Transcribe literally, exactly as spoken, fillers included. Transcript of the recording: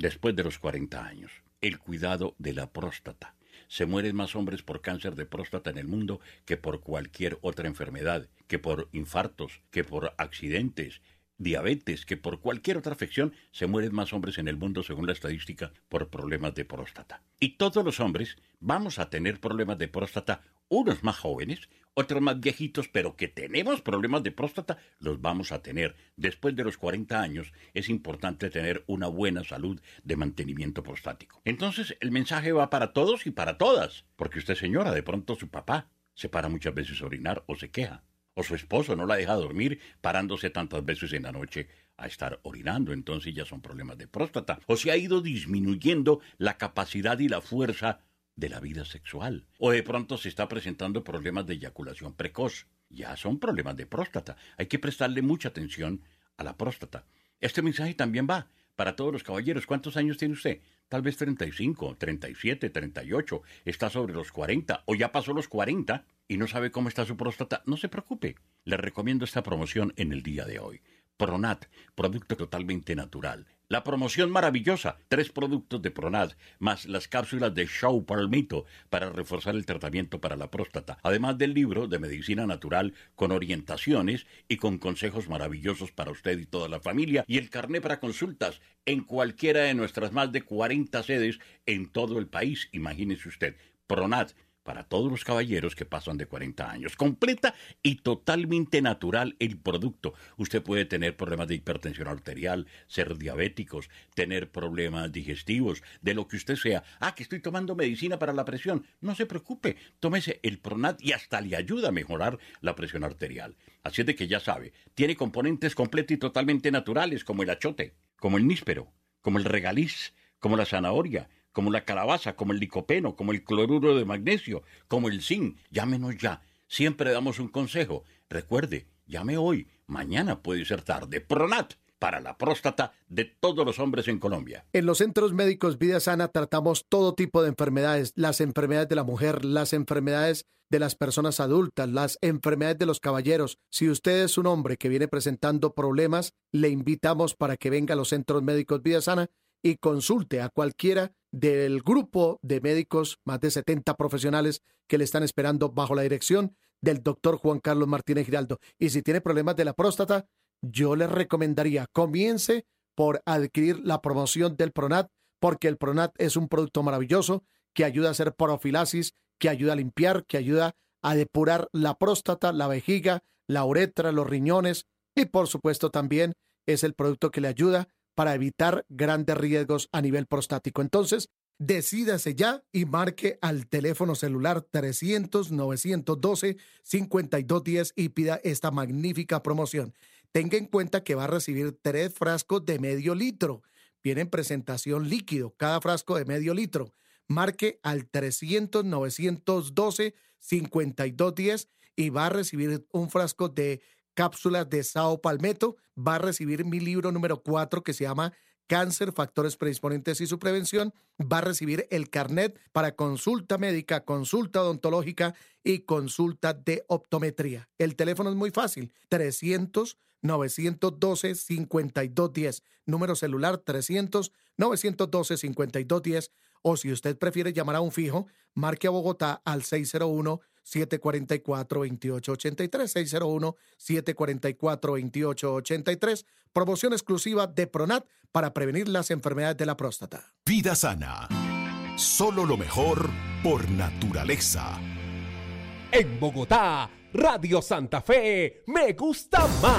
después de los cuarenta años. El cuidado de la próstata. Se mueren más hombres por cáncer de próstata en el mundo que por cualquier otra enfermedad, que por infartos, que por accidentes, diabetes, que por cualquier otra afección. Se mueren más hombres en el mundo, según la estadística, por problemas de próstata. Y todos los hombres vamos a tener problemas de próstata, unos más jóvenes, otros más viejitos, pero que tenemos problemas de próstata, los vamos a tener. Después de los cuarenta años es importante tener una buena salud de mantenimiento prostático. Entonces el mensaje va para todos y para todas, porque usted, señora, de pronto su papá se para muchas veces a orinar o se queja, o su esposo no la deja dormir parándose tantas veces en la noche a estar orinando, entonces ya son problemas de próstata. O se ha ido disminuyendo la capacidad y la fuerza de la vida sexual. O de pronto se está presentando problemas de eyaculación precoz. Ya son problemas de próstata. Hay que prestarle mucha atención a la próstata. Este mensaje también va para todos los caballeros. ¿Cuántos años tiene usted? Tal vez treinta y cinco, treinta y siete, treinta y ocho. Está sobre los cuarenta o ya pasó los cuarenta y no sabe cómo está su próstata. No se preocupe. Le recomiendo esta promoción en el día de hoy. Pronat, producto totalmente natural. La promoción maravillosa, tres productos de Pronat, más las cápsulas de Show Palmito para reforzar el tratamiento para la próstata, además del libro de medicina natural con orientaciones y con consejos maravillosos para usted y toda la familia, y el carné para consultas en cualquiera de nuestras más de cuarenta sedes en todo el país. Imagínese usted, Pronat, para todos los caballeros que pasan de cuarenta años. Completa y totalmente natural el producto. Usted puede tener problemas de hipertensión arterial, ser diabéticos, tener problemas digestivos, de lo que usted sea. Ah, que estoy tomando medicina para la presión. No se preocupe, tómese el Pronat y hasta le ayuda a mejorar la presión arterial. Así es de que ya sabe, tiene componentes completos y totalmente naturales, como el achote, como el níspero, como el regaliz, como la zanahoria, como la calabaza, como el licopeno, como el cloruro de magnesio, como el zinc. Llámenos ya. Siempre damos un consejo. Recuerde, llame hoy. Mañana puede ser tarde. Pronat, para la próstata de todos los hombres en Colombia. En los centros médicos Vida Sana tratamos todo tipo de enfermedades. Las enfermedades de la mujer, las enfermedades de las personas adultas, las enfermedades de los caballeros. Si usted es un hombre que viene presentando problemas, le invitamos para que venga a los centros médicos Vida Sana y consulte a cualquiera del grupo de médicos, más de setenta profesionales que le están esperando bajo la dirección del doctor Juan Carlos Martínez Giraldo. Y si tiene problemas de la próstata, yo le recomendaría, comience por adquirir la promoción del Pronat, porque el Pronat es un producto maravilloso que ayuda a hacer profilaxis, que ayuda a limpiar, que ayuda a depurar la próstata, la vejiga, la uretra, los riñones, y por supuesto también es el producto que le ayuda para evitar grandes riesgos a nivel prostático. Entonces, decídase ya y marque al teléfono celular trescientos, novecientos doce, cincuenta y dos diez y pida esta magnífica promoción. Tenga en cuenta que va a recibir tres frascos de medio litro. Viene en presentación líquido, cada frasco de medio litro. Marque al trescientos, novecientos doce, cincuenta y dos diez y va a recibir un frasco de cápsulas de Sao Palmetto. Va a recibir mi libro número cuatro que se llama Cáncer, Factores Predisponentes y su Prevención. Va a recibir el carnet para consulta médica, consulta odontológica y consulta de optometría. El teléfono es muy fácil, trescientos, novecientos doce, cincuenta y dos diez. Número celular trescientos, novecientos doce, cincuenta y dos diez. O si usted prefiere llamar a un fijo, marque a Bogotá al seis cero uno, siete cuatro cuatro, dos ocho ocho tres, seis cero uno, siete cuatro cuatro, dos ocho ocho tres. Promoción exclusiva de Pronat para prevenir las enfermedades de la próstata. Vida Sana. Solo lo mejor por naturaleza. En Bogotá, Radio Santa Fe, me gusta más.